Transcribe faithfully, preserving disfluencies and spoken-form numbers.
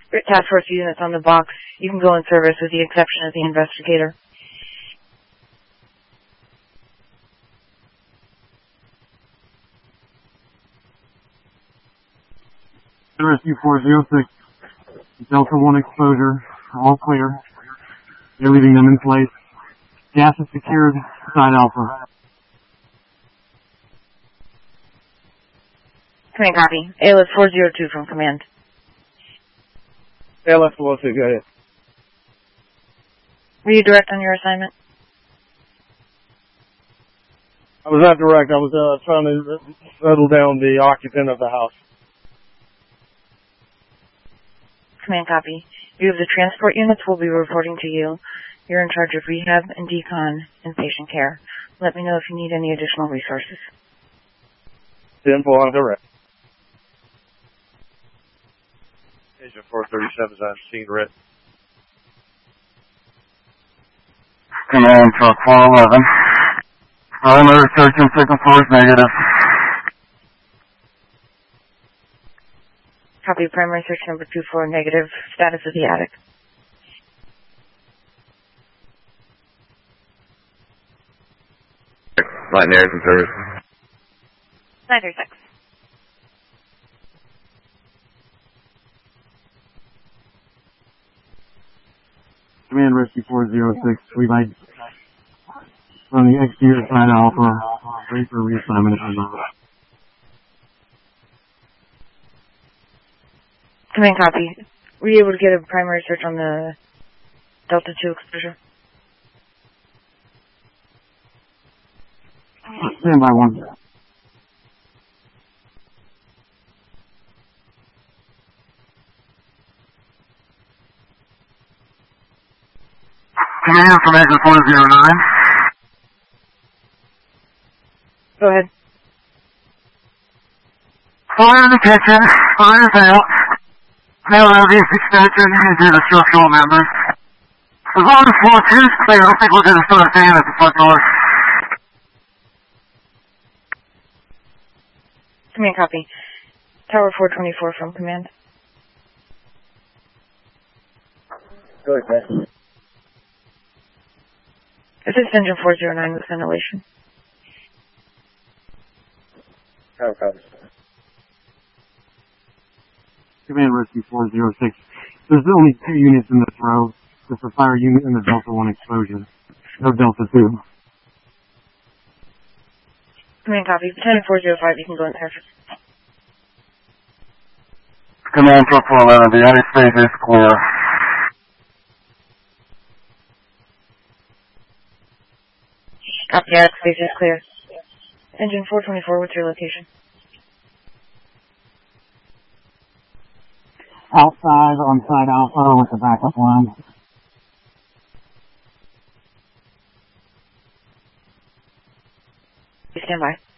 task force units on the box. You can go in service with the exception of the investigator. Rescue four zero six, Delta one exposure, all clear. They're leaving them in place. Gas is secured, side Alpha. Command copy. A L S four zero two from command. A L S four zero two, go ahead. Were you direct on your assignment? I was not direct. I was uh, trying to settle down the occupant of the house. Command copy. You of the transport units will be reporting to you. You're in charge of rehab and decon and patient care. Let me know if you need any additional resources. ten four on direct. Agent four thirty-seven is on scene, red. Command truck four eleven. Perimeter search and second floor is negative. Copy. Primary search number two four negative. Status of the attic. Light and air in service. Neither six. Command Rescue four zero six, we might on the exterior side Alpha, ready for reassignment if you're not. Command copy. Were you able to get a primary search on the Delta two exposure? Stand by one. Command information four zero nine. Go ahead. Fire in the kitchen, fire's out. No obvious extension into the structural members. As long as floor two is clear, I don't think we're going to start a fan at the front door. Command copy. Tower four twenty-four from command. Go ahead, man. Assist engine four zero nine with ventilation. Tower copy. Command Rescue four zero six. There's only two units in this row. There's a fire unit and the Delta one exposure. No Delta two. Command copy. Battalion four zero five, you can go in service. Command Truck four eleven, the attic space is clear. Copy, attic space is clear. Engine four twenty-four, what's your location? Outside on side Alpha with the backup line. Stand by.